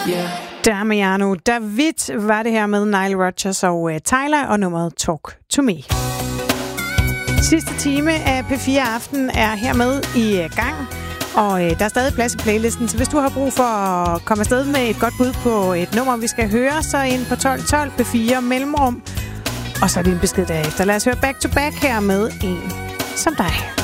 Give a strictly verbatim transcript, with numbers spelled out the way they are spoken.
Damiano David var det her med Nile Rodgers og uh, Tyler og nummeret Talk to Me. Sidste time af P fire Aften er hermed i uh, gang, og uh, der er stadig plads i playlisten, så hvis du har brug for at komme afsted med et godt bud på et nummer, vi skal høre, så ind på tolv tolv P fire mellemrum, og så er det en besked derefter. Lad os høre back to back her med en som dig.